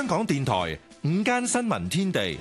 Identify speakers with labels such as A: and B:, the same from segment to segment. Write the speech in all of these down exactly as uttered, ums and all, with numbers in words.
A: 香港電台午間新聞天地，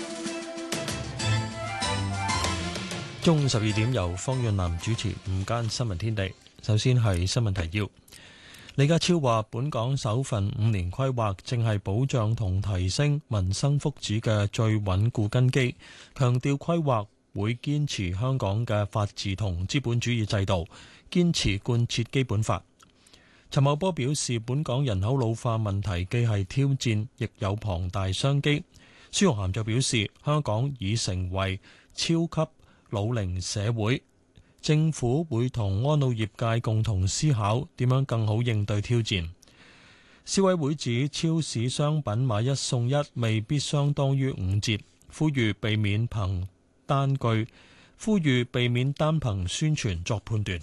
B: 中午十二點由方潤南主持午間新聞天地。首先係新聞提要。李家超話，本港首份五年規劃正係保障同提升民生福祉嘅最穩固根基，強調規劃會堅持香港嘅法治同資本主義制度，堅持貫徹基本法。陳茂波表示，本港人口老化問題既係挑戰，亦有龐大商機。孫玉菡就表示，香港已成為超級老齡社會，政府會同安老業界共同思考點樣更好應對挑戰。消委會指超市商品買一送一未必相當於五折，呼籲避免憑單據，呼籲避免單憑宣傳作判斷。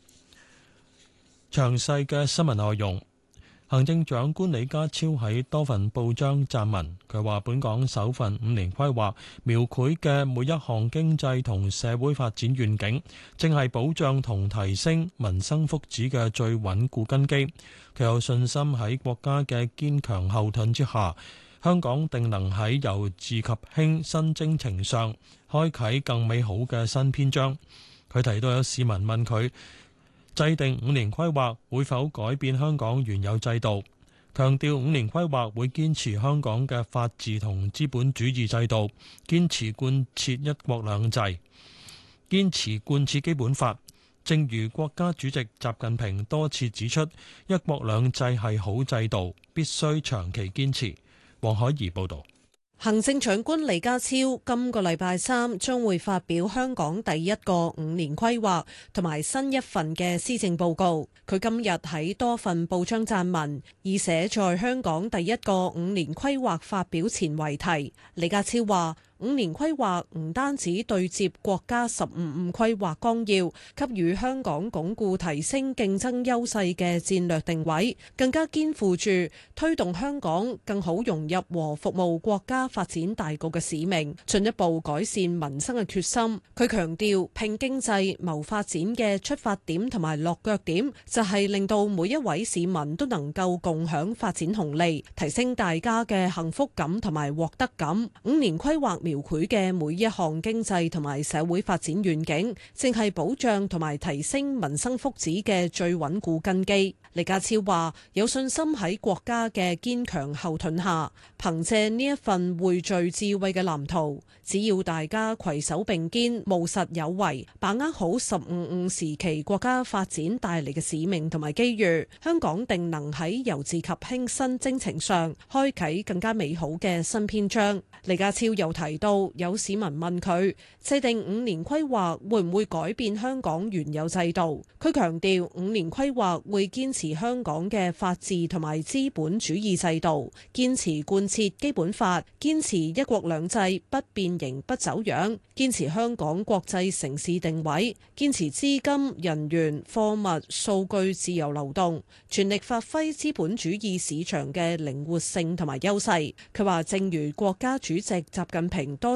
B: 詳細嘅新聞內容，行政長官李家超喺多份報章撰文，佢話本港首份五年規劃描繪嘅每一項經濟同社會發展願景，正係保障同提升民生福祉嘅最穩固根基。佢有信心喺國家嘅堅強後盾之下，香港定能喺由治及興新征程上開啟更美好嘅新篇章。佢提到有市民問佢，制定五年規劃會否改變香港原有制度，強調五年規劃會堅持香港嘅法治同資本主義制度，堅持貫徹一國兩制，堅持貫徹基本法。正如國家主席習近平多次指出，一國兩制係好制度，必須長期堅持。黃海怡報導。
C: 行政長官李家超今個禮拜三將會發表香港第一個五年規劃同埋新一份嘅施政報告。佢今日喺多份報章撰文，以寫在香港第一個五年規劃發表前為題。李家超話，五年規劃唔單止對接國家十五五規劃綱要，給予香港鞏固提升競爭優勢嘅戰略定位，更加肩負住推動香港更好融入和服務國家發展大局嘅使命，進一步改善民生嘅決心。佢強調，拼經濟謀發展嘅出發點同埋落腳點，就係令到每一位市民都能夠共享發展紅利，提升大家嘅幸福感同埋獲得感。五年規劃描繪嘅每一項經濟同埋社會發展願景，正係保障同埋提升民生福祉嘅最穩固根基。李家超話有信心喺國家嘅堅強後盾下，憑借呢一份匯聚智慧嘅藍圖，只要大家攜手並肩、務實有為，把握好十五五時期國家發展帶嚟嘅使命同埋機遇，香港定能喺由治及興新征程上開啟更加美好嘅新篇章。李家超又提到，有市民問佢制定五年規劃會唔會改變香港原有制度？佢強調五年規劃會堅持香港嘅法治同埋資本主義制度，堅持貫徹基本法，堅持一國兩制不變形不走樣，堅持香港國際城市定位，堅持資金、人員、貨物、數據自由流動，全力發揮資本主義市場嘅靈活性同埋優勢。佢話正如國家主席習近平多